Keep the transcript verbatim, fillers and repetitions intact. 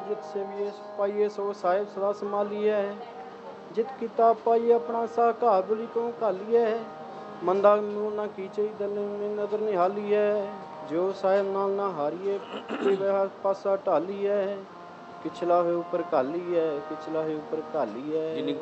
जित से भी पाइए सो साहिब सदा संभालिए। जित किताब पाइए अपना सा घा बुली को घालिए। मंदा मूल ना कीचे दल में नदर निहालिए। जो साहिब नाल ना हारिए वह पासा ढालिए। पिछला है ऊपर घाली है, पिछला है ऊपर घाली है। जिन्नी